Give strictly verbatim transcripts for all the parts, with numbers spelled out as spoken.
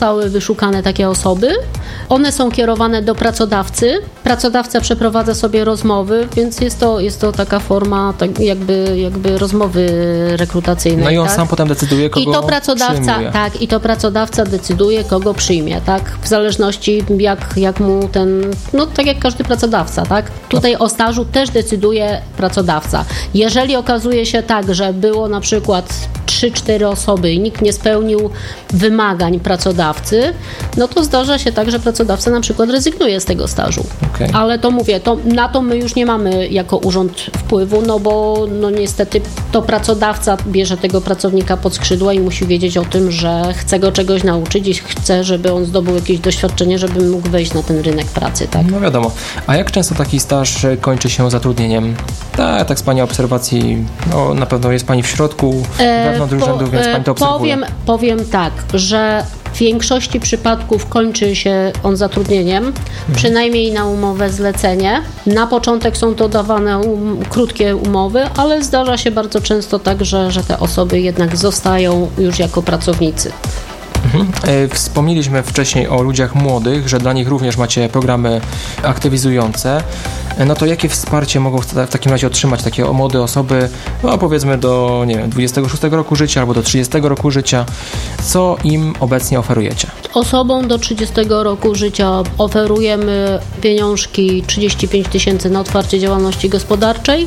zostały wyszukane takie osoby. One są kierowane do pracodawcy. Pracodawca przeprowadza sobie rozmowy, więc jest to, jest to taka forma tak jakby, jakby rozmowy rekrutacyjnej. No i on tak? sam potem decyduje, kogo I to pracodawca, przyjmuje. tak, i to pracodawca decyduje, kogo przyjmie, tak? W zależności jak, jak mu ten, no tak jak każdy pracodawca, tak? Tutaj o stażu też decyduje pracodawca. Jeżeli okazuje się tak, że było na przykład trzy cztery osoby i nikt nie spełnił wymagań pracodawcy, no to zdarza się tak, że pracodawca na przykład rezygnuje z tego stażu. Okay. Ale to mówię, to, na to my już nie mamy jako urząd wpływu, no bo no niestety to pracodawca bierze tego pracownika pod skrzydła i musi wiedzieć o tym, że chce go czegoś nauczyć i chce, żeby on zdobył jakieś doświadczenie, żeby mógł wejść na ten rynek pracy, tak? No wiadomo. A jak często taki staż kończy się zatrudnieniem? Tak, tak z Pani obserwacji, no na pewno jest Pani w środku wewnątrz urzędu, więc Pani to obserwuje. Powiem, powiem tak, że w większości przypadków kończy się on zatrudnieniem, mhm. przynajmniej na umowę zlecenie. Na początek są to dawane um, krótkie umowy, ale zdarza się bardzo często tak, że, że te osoby jednak zostają już jako pracownicy. Mhm. Wspomnieliśmy wcześniej o ludziach młodych, że dla nich również macie programy aktywizujące. No to jakie wsparcie mogą w takim razie otrzymać takie młode osoby, no powiedzmy do, nie wiem, dwudziestego szóstego roku życia albo do trzydziestego roku życia? Co im obecnie oferujecie? Osobom do trzydziestego roku życia oferujemy pieniążki trzydzieści pięć tysięcy na otwarcie działalności gospodarczej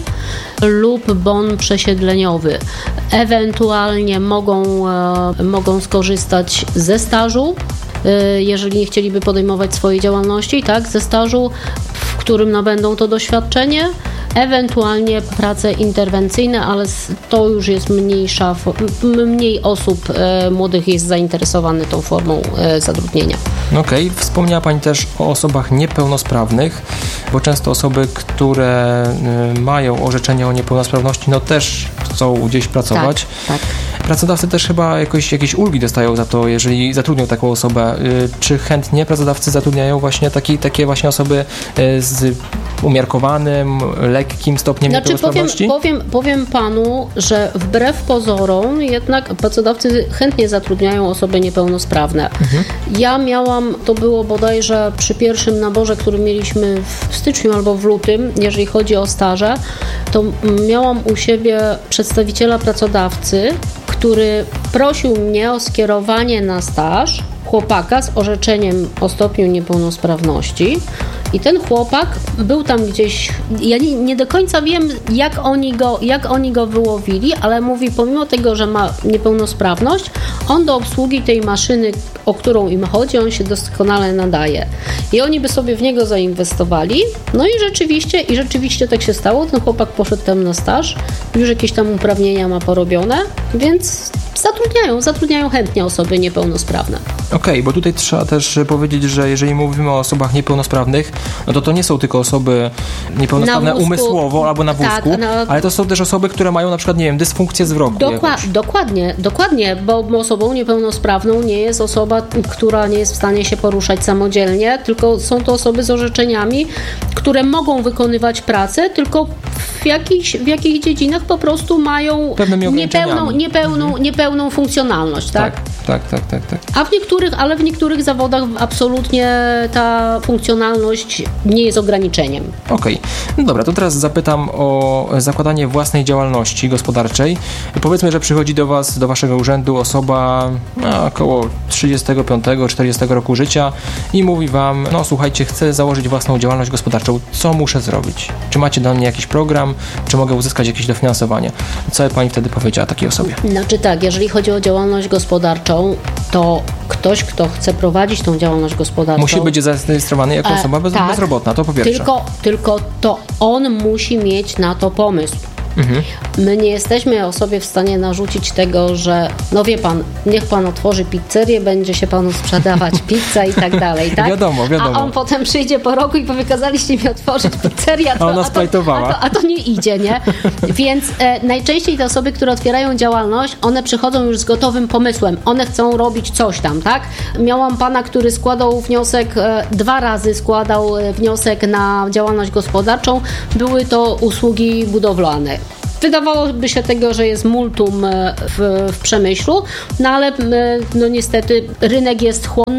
lub bon przesiedleniowy. Ewentualnie mogą, e, mogą skorzystać ze stażu, e, jeżeli nie chcieliby podejmować swojej działalności, tak, ze stażu, w którym nabędą to doświadczenie, ewentualnie prace interwencyjne, ale to już jest mniejsza, mniej osób e, młodych jest zainteresowanych tą formą e, zatrudnienia. Okej, okay. Wspomniała Pani też o osobach niepełnosprawnych, bo często osoby, które y, mają orzeczenie o niepełnosprawności, no też chcą gdzieś pracować. Tak, tak. Pracodawcy też chyba jakoś, jakieś ulgi dostają za to, jeżeli zatrudnią taką osobę. Y, czy chętnie pracodawcy zatrudniają właśnie taki, takie właśnie osoby y, z umiarkowanym, lekkim stopniem znaczy, niepełnosprawności? Powiem, powiem, powiem Panu, że wbrew pozorom jednak pracodawcy chętnie zatrudniają osoby niepełnosprawne. Mhm. Ja miałam, to było bodajże przy pierwszym naborze, który mieliśmy w styczniu albo w lutym, jeżeli chodzi o staże, to miałam u siebie przedstawiciela pracodawcy, który prosił mnie o skierowanie na staż chłopaka z orzeczeniem o stopniu niepełnosprawności. I ten chłopak był tam gdzieś, ja nie, nie do końca wiem, jak oni, go, jak oni go wyłowili, ale mówi, pomimo tego, że ma niepełnosprawność, on do obsługi tej maszyny, o którą im chodzi, on się doskonale nadaje. I oni by sobie w niego zainwestowali, no i rzeczywiście, i rzeczywiście tak się stało, ten chłopak poszedł tam na staż, już jakieś tam uprawnienia ma porobione, więc zatrudniają, zatrudniają chętnie osoby niepełnosprawne. Okej, okay, bo tutaj trzeba też powiedzieć, że jeżeli mówimy o osobach niepełnosprawnych, no to to nie są tylko osoby niepełnosprawne wózku, umysłowo albo na wózku, tak, na... ale to są też osoby, które mają na przykład, nie wiem, dysfunkcję wzroku. Dokła- dokładnie, dokładnie, bo osobą niepełnosprawną nie jest osoba, która nie jest w stanie się poruszać samodzielnie, tylko są to osoby z orzeczeniami, które mogą wykonywać pracę, tylko w jakichś, w jakichś dziedzinach po prostu mają niepełną, niepełną, mhm. niepełną funkcjonalność, tak? Tak, tak, tak, tak, tak. A w niektórych, ale w niektórych zawodach absolutnie ta funkcjonalność nie jest ograniczeniem. Okej. Okay. No dobra, to teraz zapytam o zakładanie własnej działalności gospodarczej. Powiedzmy, że przychodzi do Was, do Waszego urzędu osoba no, około trzydziestego piątego czterdziestego roku życia i mówi Wam, no słuchajcie, chcę założyć własną działalność gospodarczą. Co muszę zrobić? Czy macie dla mnie jakiś program? Czy mogę uzyskać jakieś dofinansowanie? Co by Pani wtedy powiedziała takiej osobie? Znaczy tak, jeżeli chodzi o działalność gospodarczą, to ktoś, kto chce prowadzić tą działalność gospodarczą... Musi być zarejestrowany jako osoba bez, tak, bezrobotna, to po pierwsze. Tylko, tylko to on musi mieć na to pomysł. Mhm. My nie jesteśmy osobie w stanie narzucić tego, że no wie pan, niech pan otworzy pizzerię, będzie się panu sprzedawać pizza i tak dalej, tak? Wiadomo, wiadomo. A on potem przyjdzie po roku i powie, kazaliście mi otworzyć pizzerię, a to, a ona a to, a to, a to nie idzie, nie? Więc e, najczęściej te osoby, które otwierają działalność, one przychodzą już z gotowym pomysłem. One chcą robić coś tam, tak? Miałam pana, który składał wniosek, e, dwa razy składał wniosek na działalność gospodarczą. Były to usługi budowlane. Wydawałoby się tego, że jest multum w, w Przemyślu, no ale no niestety rynek jest chłonny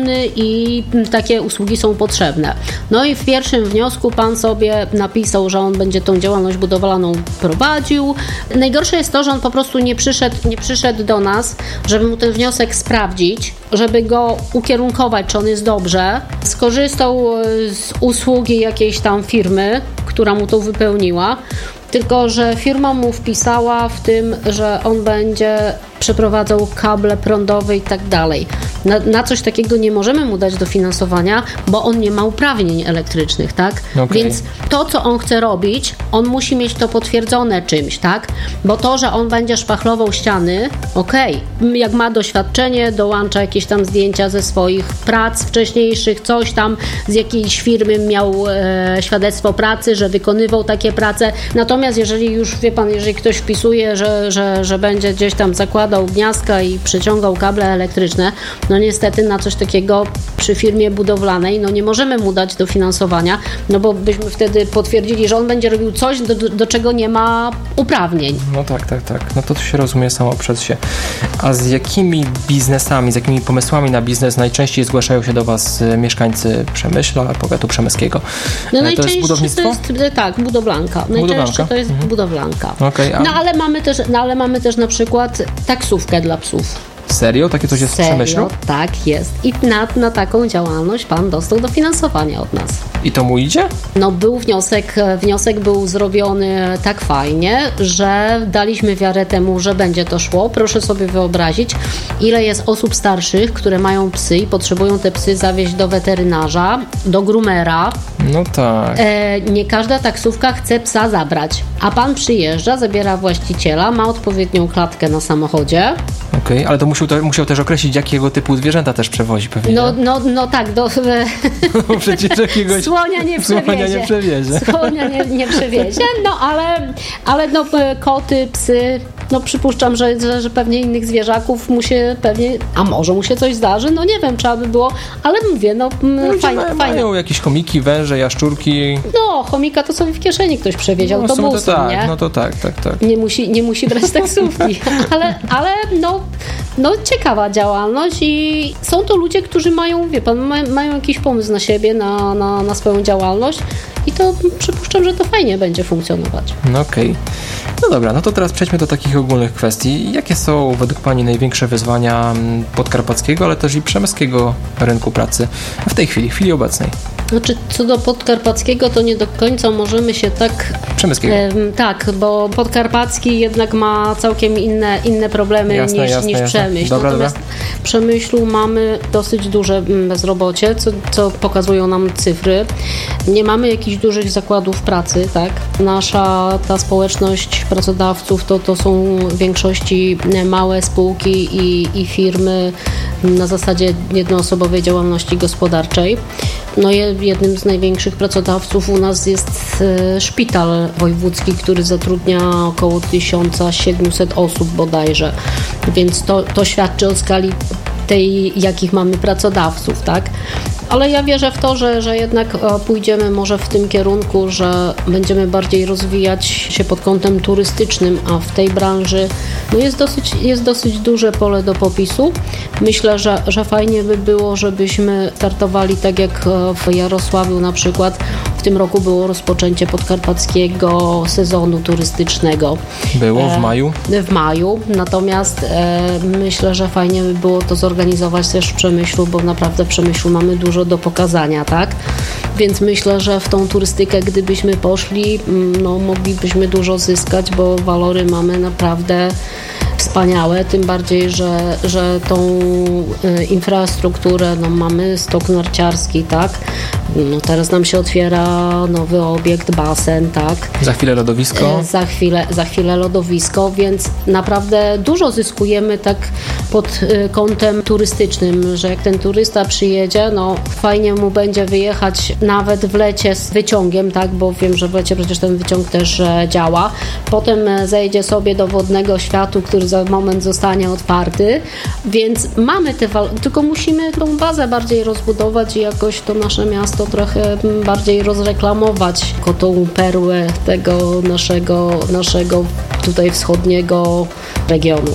rozsądny i takie usługi są potrzebne. No i w pierwszym wniosku pan sobie napisał, że on będzie tą działalność budowlaną prowadził. Najgorsze jest to, że on po prostu nie przyszedł, nie przyszedł do nas, żeby mu ten wniosek sprawdzić, żeby go ukierunkować, czy on jest dobrze. Skorzystał z usługi jakiejś tam firmy, która mu to wypełniła, tylko że firma mu wpisała w tym, że on będzie przeprowadzał kable prądowe i tak dalej. Na, na coś takiego nie możemy mu dać dofinansowania, bo on nie ma uprawnień elektrycznych, tak? Okay. Więc to, co on chce robić, on musi mieć to potwierdzone czymś, tak? Bo to, że on będzie szpachlował ściany, okej, okay. Jak ma doświadczenie, dołącza jakieś tam zdjęcia ze swoich prac wcześniejszych, coś tam z jakiejś firmy miał e, świadectwo pracy, że wykonywał takie prace. Natomiast jeżeli już, wie pan, jeżeli ktoś wpisuje, że, że, że będzie gdzieś tam zakładał gniazdka i przeciągał kable elektryczne, no niestety na coś takiego przy firmie budowlanej, no nie możemy mu dać dofinansowania, no bo byśmy wtedy potwierdzili, że on będzie robił coś, do, do czego nie ma uprawnień. No tak, tak, tak. No to się rozumie samo przez się. A z jakimi biznesami, z jakimi pomysłami na biznes najczęściej zgłaszają się do Was mieszkańcy Przemyśla, powiatu przemyskiego? No to jest budownictwo? To jest, tak, budowlanka. Najczęściej to jest mhm. budowlanka. Okay, a... No ale mamy też, no ale mamy też na przykład taksówkę dla psów. Serio? Takie coś jest Serio? w Przemyślu? Tak, jest. I na, na taką działalność pan dostał dofinansowanie od nas. I to mu idzie? No był wniosek, wniosek był zrobiony tak fajnie, że daliśmy wiarę temu, że będzie to szło. Proszę sobie wyobrazić, ile jest osób starszych, które mają psy i potrzebują te psy zawieźć do weterynarza, do groomera. No tak. E, nie każda taksówka chce psa zabrać, a pan przyjeżdża, zabiera właściciela, ma odpowiednią klatkę na samochodzie. Okej, okay, ale to musiał, to musiał też określić, jakiego typu zwierzęta też przewozi pewnie. No, no, no tak, do... No przecież jakiegoś... Słonia nie przewiezie. Słonia nie przewiezie. Słonia nie, nie przewiezie, no ale, ale no, koty, psy, no przypuszczam, że, że, że pewnie innych zwierzaków mu się pewnie, a może mu się coś zdarzy, no nie wiem, trzeba by było, ale mówię, no, no fajnie. Mają, fajne. mają jakieś chomiki, węże, jaszczurki. No, chomika to sobie w kieszeni ktoś przewiezie, no, autobusem, to tak, nie? No to tak, tak, tak. Nie musi, nie musi brać taksówki, ale, ale no, no ciekawa działalność i są to ludzie, którzy mają, wie pan, ma, mają jakiś pomysł na siebie, na, na, na swoją działalność i to przypuszczam, że to fajnie będzie funkcjonować. No okej. Okay. No dobra, no to teraz przejdźmy do takich ogólnych kwestii. Jakie są według Pani największe wyzwania podkarpackiego, ale też i przemyskiego rynku pracy w tej chwili, w chwili obecnej? Znaczy, co do podkarpackiego, to nie do końca możemy się tak... Przemyskiego. E, tak, bo podkarpacki jednak ma całkiem inne, inne problemy jasne, niż, jasne, niż jasne. Przemyśl. Dobra, Natomiast dobra. w Przemyślu mamy dosyć duże bezrobocie, co, co pokazują nam cyfry. Nie mamy jakichś dużych zakładów pracy, tak? Nasza ta społeczność pracodawców to, to są w większości małe spółki i, i firmy na zasadzie jednoosobowej działalności gospodarczej. No jednym z największych pracodawców u nas jest szpital wojewódzki, który zatrudnia około tysiąc siedemset osób bodajże, więc to, to świadczy o skali tej, jakich mamy pracodawców, tak? Ale ja wierzę w to, że, że jednak pójdziemy może w tym kierunku, że będziemy bardziej rozwijać się pod kątem turystycznym, a w tej branży no jest, dosyć, jest dosyć duże pole do popisu. Myślę, że, że fajnie by było, żebyśmy startowali tak jak w Jarosławiu na przykład. W tym roku było rozpoczęcie podkarpackiego sezonu turystycznego. Było w maju? E, w maju, natomiast e, myślę, że fajnie by było to zorganizować też w Przemyślu, bo naprawdę w Przemyślu mamy dużo do pokazania, tak? Więc myślę, że w tą turystykę, gdybyśmy poszli, no moglibyśmy dużo zyskać, bo walory mamy naprawdę wspaniałe, tym bardziej, że, że tą y, infrastrukturę, no mamy stok narciarski, tak? No teraz nam się otwiera nowy obiekt, basen, tak? Za chwilę lodowisko. E, za chwilę, za chwilę lodowisko, więc naprawdę dużo zyskujemy tak pod y, kątem turystycznym, że jak ten turysta przyjedzie, no fajnie mu będzie wyjechać nawet w lecie z wyciągiem, tak? Bo wiem, że w lecie przecież ten wyciąg też e, działa. Potem e, zejdzie sobie do wodnego światu, który za moment zostanie otwarty, więc mamy te wal- tylko musimy tą bazę bardziej rozbudować i jakoś to nasze miasto trochę bardziej rozreklamować jako tą perłę tego naszego, naszego tutaj wschodniego regionu.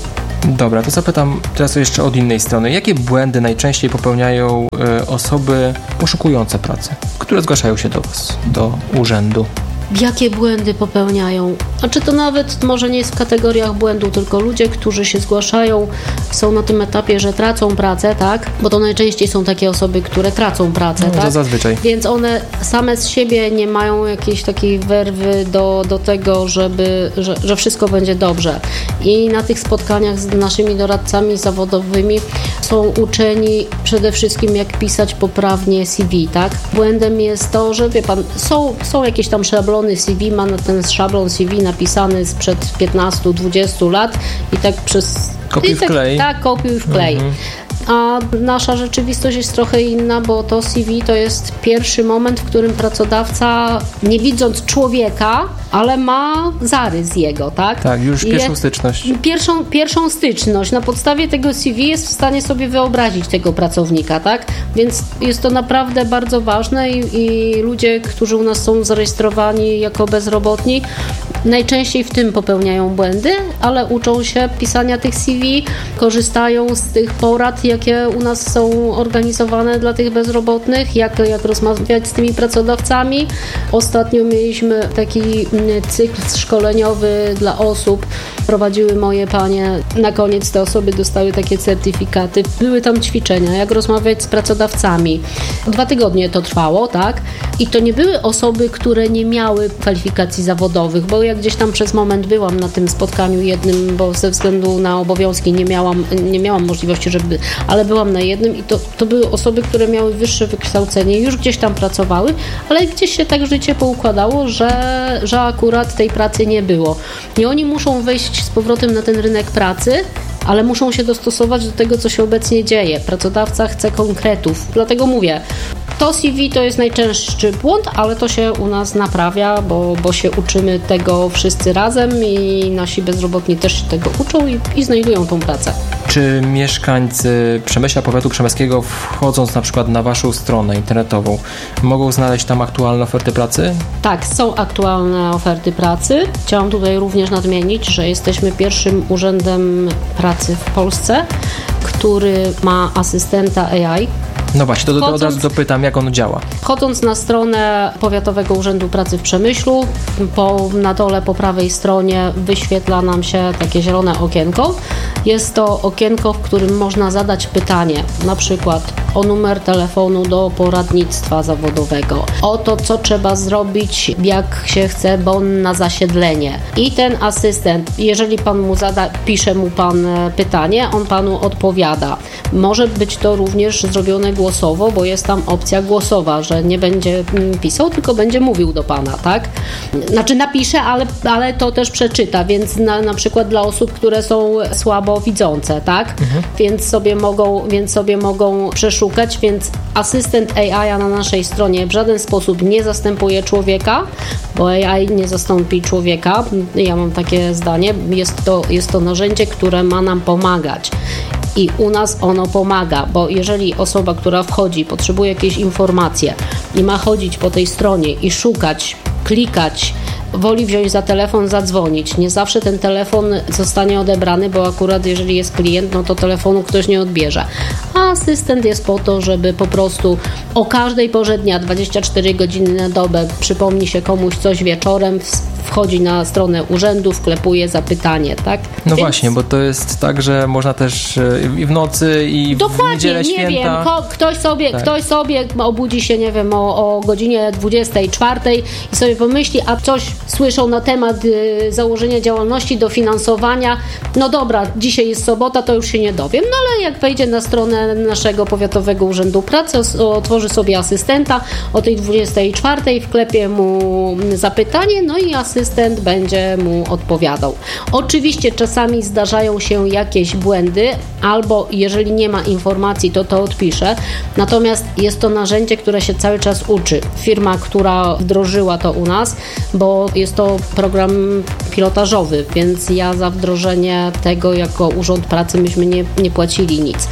Dobra, to zapytam teraz jeszcze od innej strony. Jakie błędy najczęściej popełniają y, osoby poszukujące pracy, które zgłaszają się do Was, do urzędu? Jakie błędy popełniają? Znaczy to nawet może nie jest w kategoriach błędu, tylko ludzie, którzy się zgłaszają, są na tym etapie, że tracą pracę, tak? Bo to najczęściej są takie osoby, które tracą pracę, no, tak? To zazwyczaj. Więc one same z siebie nie mają jakiejś takiej werwy do, do tego, żeby, że, że wszystko będzie dobrze. I na tych spotkaniach z naszymi doradcami zawodowymi są uczeni przede wszystkim, jak pisać poprawnie C V, tak? Błędem jest to, że wie pan, są, są jakieś tam szablony C V, ma ten szablon C V napisany sprzed piętnastu dwudziestu lat i tak przez... Kopiuj wklej. Tak, tak, kopiuj wklej. Mhm. A nasza rzeczywistość jest trochę inna, bo to C V to jest pierwszy moment, w którym pracodawca, nie widząc człowieka, ale ma zarys jego, tak? Tak, już pierwszą je, styczność. Pierwszą, pierwszą styczność. Na podstawie tego C V jest w stanie sobie wyobrazić tego pracownika, tak? Więc jest to naprawdę bardzo ważne i, i ludzie, którzy u nas są zarejestrowani jako bezrobotni, najczęściej w tym popełniają błędy, ale uczą się pisania tych C V, korzystają z tych porad, jakie u nas są organizowane dla tych bezrobotnych, jak, jak rozmawiać z tymi pracodawcami. Ostatnio mieliśmy taki cykl szkoleniowy dla osób, prowadziły moje panie. Na koniec te osoby dostały takie certyfikaty. Były tam ćwiczenia, jak rozmawiać z pracodawcami. Dwa tygodnie to trwało, tak? I to nie były osoby, które nie miały kwalifikacji zawodowych, bo ja gdzieś tam przez moment byłam na tym spotkaniu jednym, bo ze względu na obowiązki nie miałam, nie miałam możliwości, żeby, ale byłam na jednym i to, to były osoby, które miały wyższe wykształcenie, już gdzieś tam pracowały, ale gdzieś się tak życie poukładało, że, że akurat tej pracy nie było. I oni muszą wejść z powrotem na ten rynek pracy, ale muszą się dostosować do tego, co się obecnie dzieje. Pracodawca chce konkretów. Dlatego mówię, to C V to jest najczęstszy błąd, ale to się u nas naprawia, bo, bo się uczymy tego wszyscy razem i nasi bezrobotni też się tego uczą i, i znajdują tą pracę. Czy mieszkańcy Przemyśla, powiatu przemyskiego, wchodząc na przykład na Waszą stronę internetową, mogą znaleźć tam aktualne oferty pracy? Tak, są aktualne oferty pracy. Chciałam tutaj również nadmienić, że jesteśmy pierwszym urzędem pracy w Polsce, który ma asystenta A I. No właśnie, to, to, to od razu dopytam, jak on działa. Wchodząc na stronę Powiatowego Urzędu Pracy w Przemyślu, po, na dole po prawej stronie wyświetla nam się takie zielone okienko. Jest to okienko, w którym można zadać pytanie, na przykład o numer telefonu do poradnictwa zawodowego, o to, co trzeba zrobić, jak się chce bon na zasiedlenie. I ten asystent, jeżeli pan mu zada, pisze mu pan pytanie, on panu odpowiada. Może być to również zrobione głosowo, bo jest tam opcja głosowa, że nie będzie pisał, tylko będzie mówił do pana, tak? Znaczy napisze, ale, ale to też przeczyta, więc na, na przykład dla osób, które są słabo widzące, tak? Mhm. Więc sobie mogą, więc sobie mogą przeszukać, więc asystent A I na naszej stronie w żaden sposób nie zastępuje człowieka, bo A I nie zastąpi człowieka. Ja mam takie zdanie, jest to, jest to narzędzie, które ma nam pomagać. I u nas ono pomaga, bo jeżeli osoba, która wchodzi, potrzebuje jakiejś informacje i ma chodzić po tej stronie i szukać, klikać, woli wziąć za telefon, zadzwonić. Nie zawsze ten telefon zostanie odebrany, bo akurat jeżeli jest klient, no to telefonu ktoś nie odbierze. A asystent jest po to, żeby po prostu o każdej porze dnia, dwadzieścia cztery godziny na dobę, przypomni się komuś coś wieczorem, wchodzi na stronę urzędu, wklepuje zapytanie, tak? No Więc... właśnie, bo to jest tak, że można też i w nocy, i Dokładnie, w niedzielę święta. nie wiem, ko- ktoś sobie, tak. ktoś sobie obudzi się, nie wiem, o, o godzinie dwudziestej czwartej i sobie pomyśli, a coś słyszą na temat y, założenia działalności, dofinansowania. No dobra, dzisiaj jest sobota, to już się nie dowiem, no ale jak wejdzie na stronę naszego Powiatowego Urzędu Pracy, otworzy sobie asystenta o tej dwudziestej czwartej, wklepie mu zapytanie, no i asystent będzie mu odpowiadał. Oczywiście czasami zdarzają się jakieś błędy, albo jeżeli nie ma informacji, to to odpisze. Natomiast jest to narzędzie, które się cały czas uczy. Firma, która wdrożyła to u nas, bo jest to program pilotażowy, więc ja za wdrożenie tego jako Urząd Pracy myśmy nie, nie płacili nic.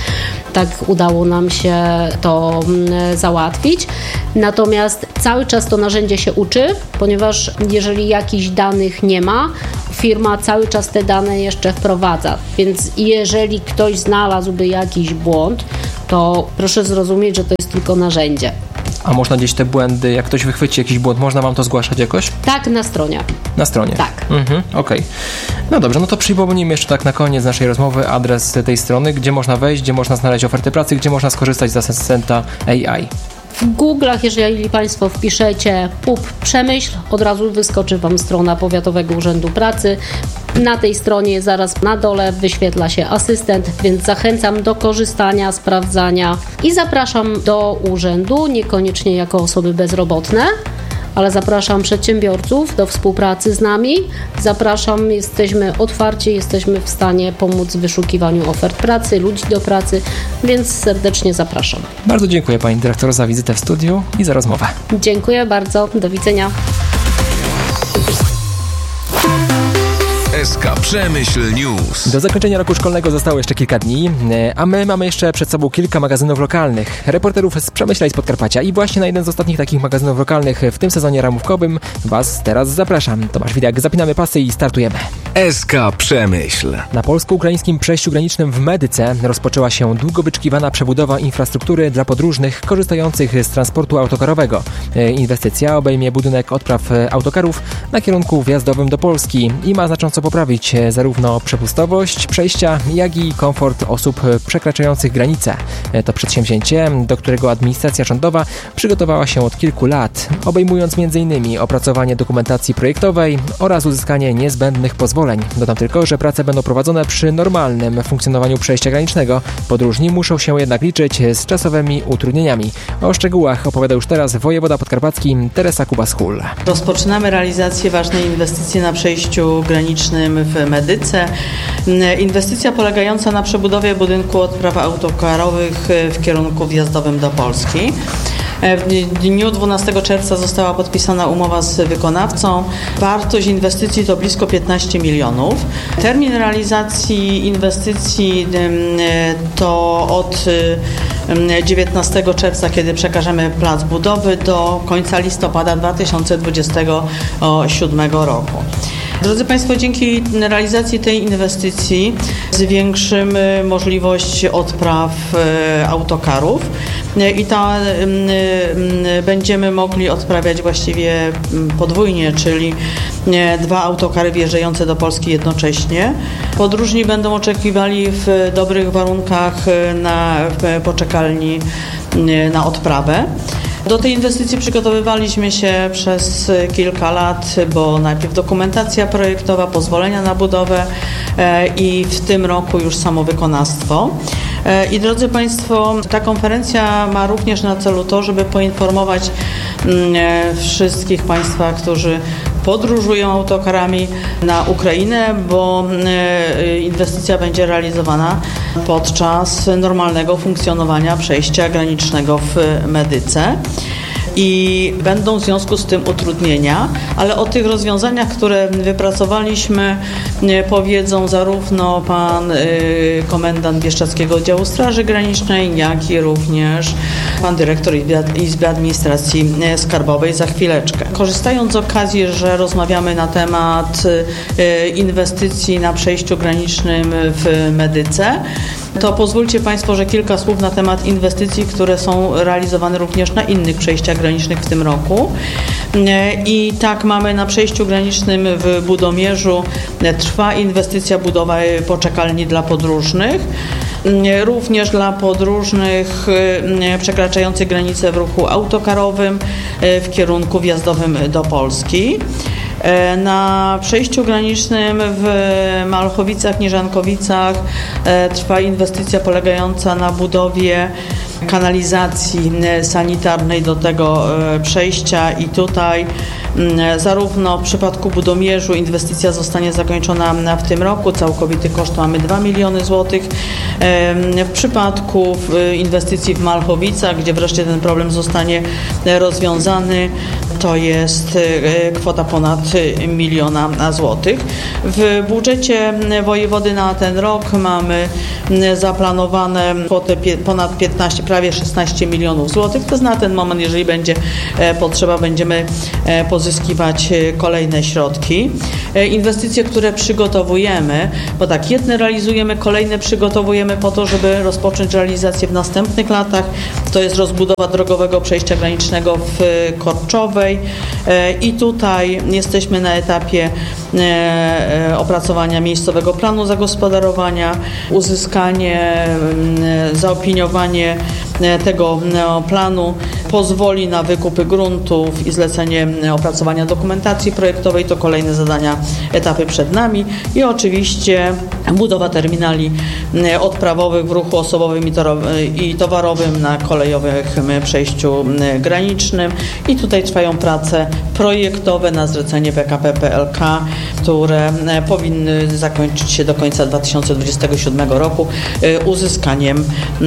tak udało nam się to załatwić. Natomiast cały czas to narzędzie się uczy, ponieważ jeżeli jakichś danych nie ma, firma cały czas te dane jeszcze wprowadza. Więc jeżeli ktoś znalazłby jakiś błąd, to proszę zrozumieć, że to jest tylko narzędzie. A można gdzieś te błędy, jak ktoś wychwyci jakiś błąd, można wam to zgłaszać jakoś? Tak, na stronie. Na stronie? Tak. Mhm, okej. Okay. No dobrze, no to przypomnijmy jeszcze tak na koniec naszej rozmowy adres tej strony, gdzie można wejść, gdzie można znaleźć oferty pracy, gdzie można skorzystać z asystenta A I. W Google'ach, jeżeli Państwo wpiszecie P U P Przemyśl, od razu wyskoczy Wam strona Powiatowego Urzędu Pracy. Na tej stronie zaraz na dole wyświetla się asystent, więc zachęcam do korzystania, sprawdzania i zapraszam do urzędu, niekoniecznie jako osoby bezrobotne, ale zapraszam przedsiębiorców do współpracy z nami. Zapraszam, jesteśmy otwarci, jesteśmy w stanie pomóc w wyszukiwaniu ofert pracy, ludzi do pracy, więc serdecznie zapraszam. Bardzo dziękuję Pani Dyrektor za wizytę w studiu i za rozmowę. Dziękuję bardzo, do widzenia. S K Przemyśl News. Do zakończenia roku szkolnego zostało jeszcze kilka dni, a my mamy jeszcze przed sobą kilka magazynów lokalnych. Reporterów z Przemyśla i z Podkarpacia i właśnie na jeden z ostatnich takich magazynów lokalnych w tym sezonie ramówkowym Was teraz zapraszam. Tomasz Widak, zapinamy pasy i startujemy. S K Przemyśl. Na polsko-ukraińskim przejściu granicznym w Medyce rozpoczęła się długo wyczekiwana przebudowa infrastruktury dla podróżnych korzystających z transportu autokarowego. Inwestycja obejmie budynek odpraw autokarów na kierunku wjazdowym do Polski i ma znacząco poprawić zarówno przepustowość przejścia, jak i komfort osób przekraczających granice. To przedsięwzięcie, do którego administracja rządowa przygotowała się od kilku lat, obejmując między innymi opracowanie dokumentacji projektowej oraz uzyskanie niezbędnych pozwoleń. Dodam tylko, że prace będą prowadzone przy normalnym funkcjonowaniu przejścia granicznego. Podróżni muszą się jednak liczyć z czasowymi utrudnieniami. O szczegółach opowiada już teraz wojewoda podkarpacki Teresa Kubas-Hull. Rozpoczynamy realizację ważnej inwestycji na przejściu granicznym w Medyce. Inwestycja polegająca na przebudowie budynku odpraw autokarowych w kierunku wjazdowym do Polski. W dniu dwunastego czerwca została podpisana umowa z wykonawcą. Wartość inwestycji to blisko piętnaście milionów. Termin realizacji inwestycji to od dziewiętnastego czerwca, kiedy przekażemy plac budowy, do końca listopada dwa tysiące dwudziestego siódmego roku. Drodzy Państwo, dzięki realizacji tej inwestycji zwiększymy możliwość odpraw autokarów i ta będziemy mogli odprawiać właściwie podwójnie, czyli dwa autokary wjeżdżające do Polski jednocześnie. Podróżni będą oczekiwali w dobrych warunkach na poczekalni na odprawę. Do tej inwestycji przygotowywaliśmy się przez kilka lat, bo najpierw dokumentacja projektowa, pozwolenia na budowę i w tym roku już samo wykonawstwo. I drodzy Państwo, ta konferencja ma również na celu to, żeby poinformować wszystkich Państwa, którzy podróżują autokarami na Ukrainę, bo inwestycja będzie realizowana podczas normalnego funkcjonowania przejścia granicznego w Medyce. I będą w związku z tym utrudnienia, ale o tych rozwiązaniach, które wypracowaliśmy, powiedzą zarówno pan y, komendant Bieszczadzkiego Oddziału Straży Granicznej, jak i również pan dyrektor Izby Administracji Skarbowej za chwileczkę. Korzystając z okazji, że rozmawiamy na temat y, inwestycji na przejściu granicznym w Medyce, to pozwólcie Państwo, że kilka słów na temat inwestycji, które są realizowane również na innych przejściach granicznych w tym roku. I tak mamy na przejściu granicznym w Budomierzu trwa inwestycja budowy poczekalni dla podróżnych. Również dla podróżnych przekraczających granicę w ruchu autokarowym w kierunku wjazdowym do Polski. Na przejściu granicznym w Malchowicach, Nieżankowicach trwa inwestycja polegająca na budowie kanalizacji sanitarnej do tego przejścia i tutaj Zarówno w przypadku Budomierzu inwestycja zostanie zakończona w tym roku, całkowity koszt mamy dwa miliony złotych. W przypadku inwestycji w Malchowicach, gdzie wreszcie ten problem zostanie rozwiązany, to jest kwota ponad miliona złotych. W budżecie wojewody na ten rok mamy zaplanowane kwotę ponad piętnaście, prawie szesnaście milionów złotych. To na ten moment, jeżeli będzie potrzeba, będziemy pozyskiwać kolejne środki. Inwestycje, które przygotowujemy, bo tak, jedne realizujemy, kolejne przygotowujemy po to, żeby rozpocząć realizację w następnych latach. To jest rozbudowa drogowego przejścia granicznego w Korczowej i tutaj jesteśmy na etapie opracowania miejscowego planu zagospodarowania, uzyskanie, zaopiniowanie tego planu pozwoli na wykupy gruntów i zlecenie opracowania dokumentacji projektowej. To kolejne zadania, etapy przed nami i oczywiście budowa terminali odprawowych w ruchu osobowym i towarowym na kolejowym przejściu granicznym i tutaj trwają prace projektowe na zlecenie P K P P L K, które powinny zakończyć się do końca dwa tysiące dwudziestego siódmego roku uzyskaniem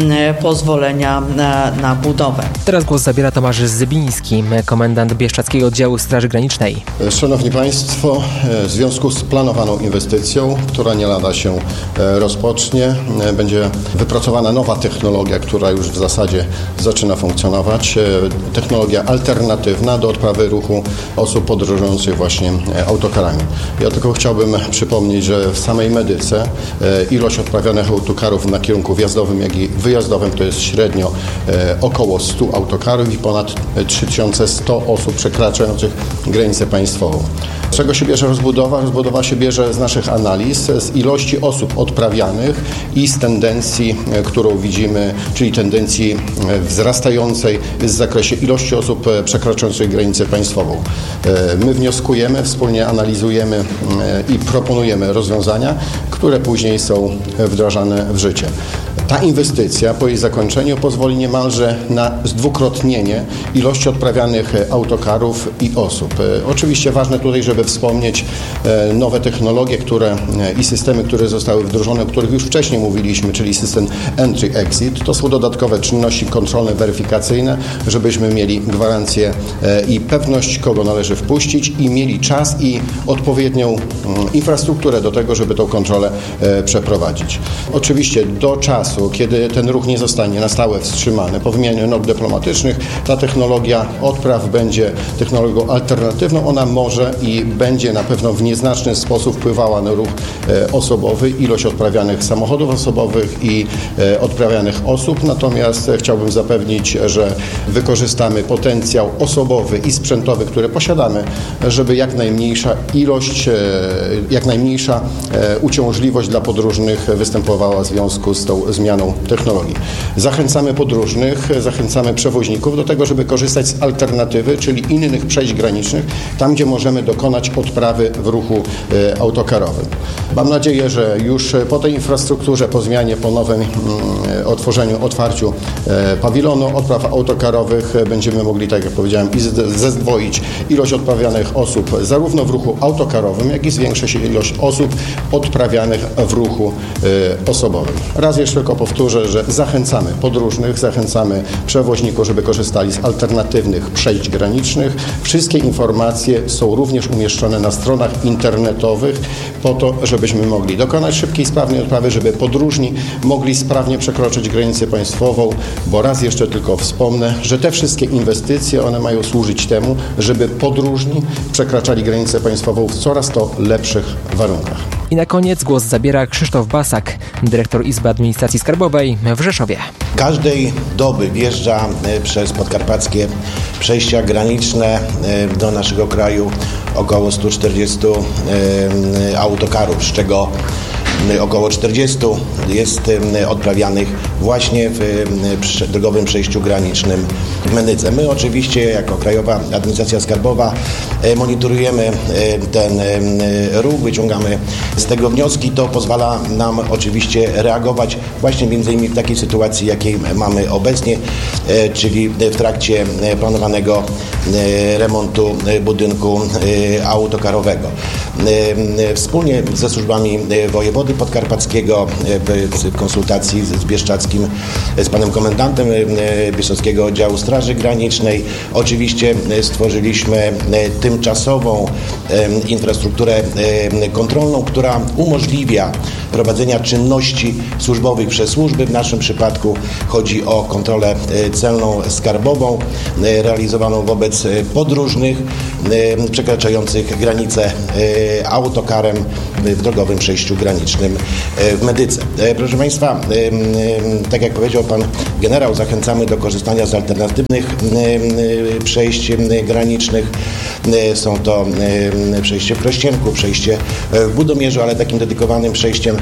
pozwolenia na, na budowę. Teraz głos zabiera Tomasz Zybiński, komendant Bieszczadzkiego Oddziału Straży Granicznej. Szanowni Państwo, w związku z planowaną inwestycją, która nie lada się rozpocznie, będzie wypracowana nowa technologia, która już w zasadzie zaczyna funkcjonować. Technologia alternatywna do odprawy ruchu osób podróżujących właśnie autokarami. Ja tylko chciałbym przypomnieć, że w samej Medyce ilość odprawianych autokarów na kierunku wjazdowym, jak i wyjazdowym to jest średnio około stu autokarów i ponad trzy tysiące sto osób przekraczających granicę państwową. Z czego się bierze rozbudowa? Rozbudowa się bierze z naszych analiz, z ilości osób odprawianych i z tendencji, którą widzimy, czyli tendencji wzrastającej w zakresie ilości osób przekraczających granicę państwową. My wnioskujemy, wspólnie analizujemy i proponujemy rozwiązania, które później są wdrażane w życie. Ta inwestycja po jej zakończeniu pozwoli niemalże na zdwukrotnienie ilości odprawianych autokarów i osób. Oczywiście ważne tutaj, żeby wspomnieć nowe technologie, które i systemy, które zostały wdrożone, o których już wcześniej mówiliśmy, czyli system Entry-Exit. To są dodatkowe czynności kontrolne, weryfikacyjne, żebyśmy mieli gwarancję i pewność, kogo należy wpuścić i mieli czas i odpowiednią infrastrukturę do tego, żeby tą kontrolę przeprowadzić. Oczywiście do czasu, kiedy ten ruch nie zostanie na stałe wstrzymany po wymianie not dyplomatycznych, ta technologia odpraw będzie technologią alternatywną. Ona może i będzie na pewno w nieznaczny sposób wpływała na ruch osobowy, ilość odprawianych samochodów osobowych i odprawianych osób. Natomiast chciałbym zapewnić, że wykorzystamy potencjał osobowy i sprzętowy, który posiadamy, żeby jak najmniejsza ilość, jak najmniejsza uciążliwość dla podróżnych występowała w związku z tą zmianą technologii. Zachęcamy podróżnych, zachęcamy przewoźników do tego, żeby korzystać z alternatywy, czyli innych przejść granicznych, tam gdzie możemy dokonać odprawy w ruchu autokarowym. Mam nadzieję, że już po tej infrastrukturze, po zmianie, po nowym otworzeniu, otwarciu pawilonu odpraw autokarowych będziemy mogli, tak jak powiedziałem, i zezdwoić ilość odprawianych osób zarówno w ruchu autokarowym, jak i zwiększy się ilość osób odprawianych w ruchu osobowym. Raz jeszcze tylko powtórzę, że zachęcamy podróżnych, zachęcamy przewoźników, żeby korzystali z alternatywnych przejść granicznych. Wszystkie informacje są również umieszczone na stronach internetowych po to, żebyśmy mogli dokonać szybkiej, sprawnej odprawy, żeby podróżni mogli sprawnie przekroczyć granicę państwową, bo raz jeszcze tylko wspomnę, że te wszystkie inwestycje, one mają służyć temu, żeby podróżni przekraczali granicę państwową w coraz to lepszych warunkach. I na koniec głos zabiera Krzysztof Basak, dyrektor Izby Administracji Skarbowej w Rzeszowie. Każdej doby wjeżdża przez podkarpackie przejścia graniczne do naszego kraju około stu czterdziestu autokarów, z czego około czterdzieści jest odprawianych właśnie w drogowym przejściu granicznym w Medyce. My oczywiście jako Krajowa Administracja Skarbowa monitorujemy ten ruch, wyciągamy z tego wnioski. To pozwala nam oczywiście reagować właśnie między innymi w takiej sytuacji, jakiej mamy obecnie, czyli w trakcie planowanego remontu budynku autokarowego. Wspólnie ze służbami wojewody podkarpackiego w konsultacji z Bieszczadzkim, z panem komendantem Bieszczadzkiego Oddziału Straży Granicznej oczywiście stworzyliśmy tymczasową infrastrukturę kontrolną, która umożliwia prowadzenia czynności służbowych przez służby. W naszym przypadku chodzi o kontrolę celną skarbową realizowaną wobec podróżnych przekraczających granicę autokarem w drogowym przejściu granicznym w Medyce. Proszę Państwa, tak jak powiedział pan generał, zachęcamy do korzystania z alternatywnych przejść granicznych. Są to przejście w Krościenku, przejście w Budomierzu, ale takim dedykowanym przejściem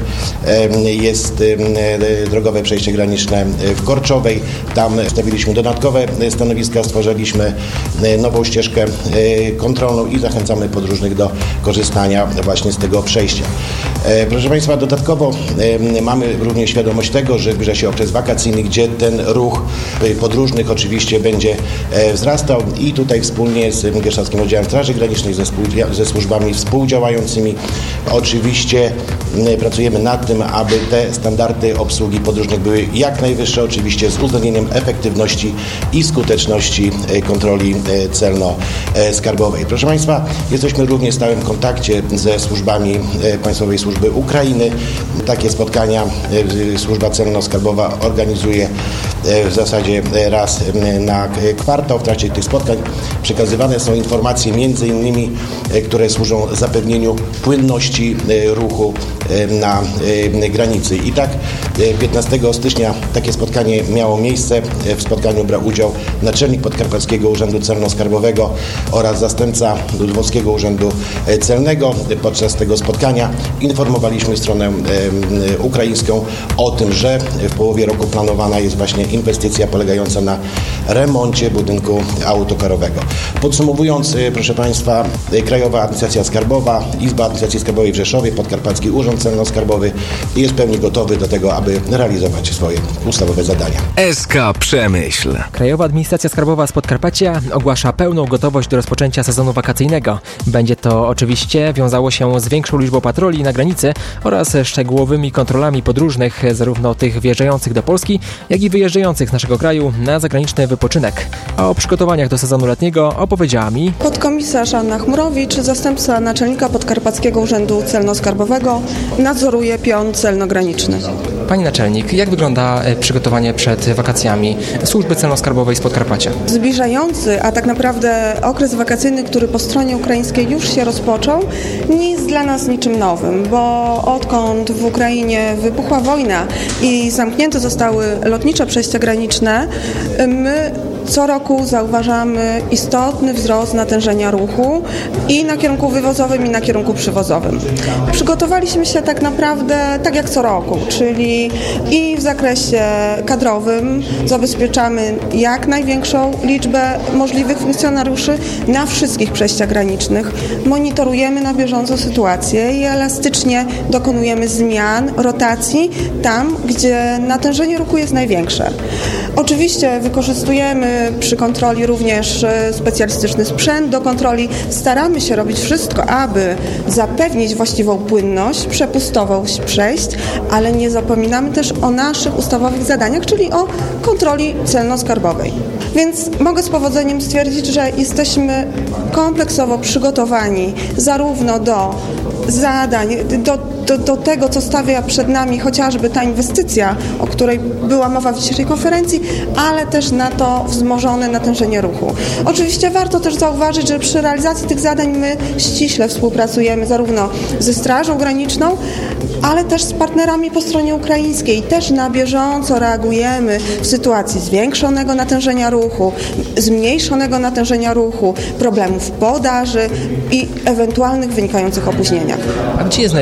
jest drogowe przejście graniczne w Korczowej. Tam stawiliśmy dodatkowe stanowiska, stworzyliśmy nową ścieżkę kontrolną i zachęcamy podróżnych do korzystania właśnie z tego przejścia. Proszę Państwa, dodatkowo mamy również świadomość tego, że zbliża się okres wakacyjny, gdzie ten ruch podróżnych oczywiście będzie wzrastał i tutaj wspólnie z Bieszczadzkim Oddziałem Straży Granicznej, ze, ze służbami współdziałającymi oczywiście pracujemy nad tym, aby te standardy obsługi podróżnych były jak najwyższe, oczywiście z uwzględnieniem efektywności i skuteczności kontroli celno-skarbowej. Proszę Państwa, jesteśmy również w stałym kontakcie ze służbami Państwowej Służby Ukrainy. Takie spotkania Służba Celno-Skarbowa organizuje w zasadzie raz na kwartał. W trakcie tych spotkań przekazywane są informacje między innymi, które służą zapewnieniu płynności ruchu na granicy. I tak piętnastego stycznia takie spotkanie miało miejsce. W spotkaniu brał udział naczelnik Podkarpackiego Urzędu Celno-Skarbowego oraz zastępca Ludwowskiego Urzędu Celnego. Podczas tego spotkania informowaliśmy stronę ukraińską o tym, że w połowie roku planowana jest właśnie inwestycja polegająca na remoncie budynku autokarowego. Podsumowując, proszę Państwa, Krajowa Administracja Skarbowa, Izba Administracji Skarbowej w Rzeszowie, Podkarpacki Urząd Celno-Skarbowy jest w pełni gotowy do tego, aby realizować swoje ustawowe zadania. S K Przemyśl. Krajowa Administracja Skarbowa z Podkarpacia ogłasza pełną gotowość do rozpoczęcia sezonu wakacyjnego. Będzie to oczywiście wiązało się z większą liczbą patroli na granicy oraz szczegółowymi kontrolami podróżnych, zarówno tych wjeżdżających do Polski, jak i wyjeżdżających z naszego kraju na zagraniczny wypoczynek. A o przygotowaniach do sezonu letniego opowiedziała mi podkomisarz Anna Chmurowicz, zastępca naczelnika Podkarpackiego Urzędu Celno-Skarbowego, nadzoruje pion celno-graniczny. Pani naczelnik, jak wygląda przygotowanie przed wakacjami Służby Celno-Skarbowej z Podkarpacia? Zbliżający, a tak naprawdę okres wakacyjny, który po stronie ukraińskiej już się rozpoczął, nie jest dla nas niczym nowym, bo odkąd w Ukrainie wybuchła wojna i zamknięte zostały lotnicze przejścia graniczne, my co roku zauważamy istotny wzrost natężenia ruchu i na kierunku wywozowym, i na kierunku przywozowym. Przygotowaliśmy się tak naprawdę tak jak co roku, czyli i w zakresie kadrowym zabezpieczamy jak największą liczbę możliwych funkcjonariuszy na wszystkich przejściach granicznych. Monitorujemy na bieżąco sytuację i elastycznie dokonujemy zmian, rotacji tam, gdzie natężenie ruchu jest największe. Oczywiście wykorzystujemy przy kontroli również specjalistyczny sprzęt do kontroli. Staramy się robić wszystko, aby zapewnić właściwą płynność, przepustowość przejść, ale nie zapominamy też o naszych ustawowych zadaniach, czyli o kontroli celno-skarbowej. Więc mogę z powodzeniem stwierdzić, że jesteśmy kompleksowo przygotowani zarówno do zadań, do, do, do tego, co stawia przed nami chociażby ta inwestycja, o której była mowa w dzisiejszej konferencji, ale też na to wzmożone natężenie ruchu. Oczywiście warto też zauważyć, że przy realizacji tych zadań my ściśle współpracujemy zarówno ze Strażą Graniczną, ale też z partnerami po stronie ukraińskiej. Też na bieżąco reagujemy w sytuacji zwiększonego natężenia ruchu, zmniejszonego natężenia ruchu, problemów podaży i ewentualnych wynikających opóźnieniach. A gdzie jest największy ruch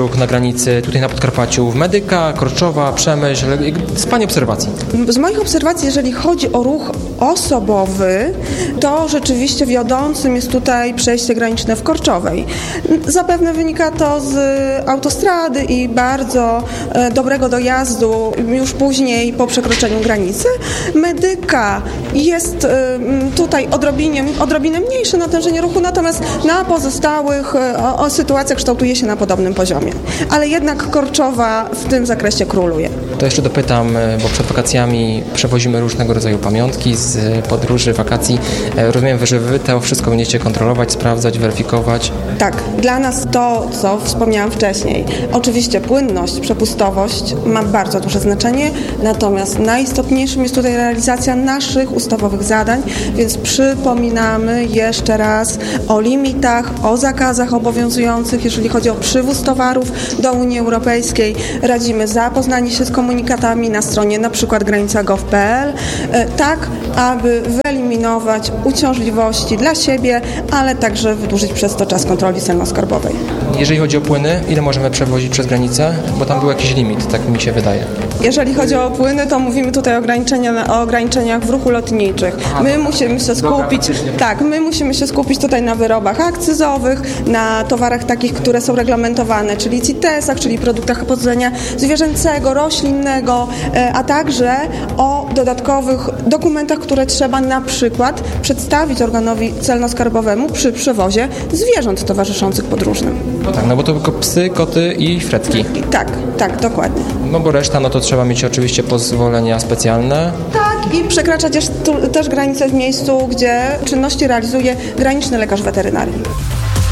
ruch na granicy tutaj na Podkarpaciu? W Medyka, Korczowa, Przemyśl, z Pani obserwacji? Z moich obserwacji, jeżeli chodzi o ruch osobowy, to rzeczywiście wiodącym jest tutaj przejście graniczne w Korczowej. Zapewne wynika to z autostrady i bardzo e, dobrego dojazdu już później po przekroczeniu granicy. Medyka jest e, tutaj odrobinie, odrobinę mniejsze natężenie ruchu, natomiast na pozostałych e, o, o sytuacjach kształtuje się na podobnym poziomie. Ale jednak Korczowa w tym zakresie króluje. To jeszcze dopytam, bo przed wakacjami przewozimy różnego rodzaju pamiątki z podróży, wakacji. Rozumiem, że wy to wszystko będziecie kontrolować, sprawdzać, weryfikować. Tak, dla nas to, co wspomniałam wcześniej. Oczywiście płynność, przepustowość ma bardzo duże znaczenie, natomiast najistotniejszym jest tutaj realizacja naszych ustawowych zadań, więc przypominamy jeszcze raz o limitach, o zakazach obowiązujących, jeżeli chodzi o przywóz towarów do Unii Europejskiej. Radzimy zapoznanie się z komunikatami na stronie na przykład granica gov kropka pe el, tak aby wyeliminować uciążliwości dla siebie, ale także wydłużyć przez to czas kontroli celno-skarbowej. Jeżeli chodzi o płyny, ile możemy przewozić przez granicę? Bo tam był jakiś limit, tak mi się wydaje. Jeżeli chodzi o płyny, to mówimy tutaj o, ograniczenia, o ograniczeniach w ruchu lotniczych. My musimy się skupić, tak, my musimy się skupić tutaj na wyrobach akcyzowych, na towarach takich, które są reglamentowane, czyli C I T E S ach, czyli produktach pochodzenia zwierzęcego, roślinnego, a także o dodatkowych dokumentach, które trzeba na przykład przedstawić organowi celno-skarbowemu przy przewozie zwierząt towarzyszących podróżnym. No tak, no bo to tylko psy, koty i fretki. Tak, tak, dokładnie. No bo reszta, no to trzeba mieć oczywiście pozwolenia specjalne. Tak, i przekraczać też, też granice w miejscu, gdzie czynności realizuje graniczny lekarz weterynarii.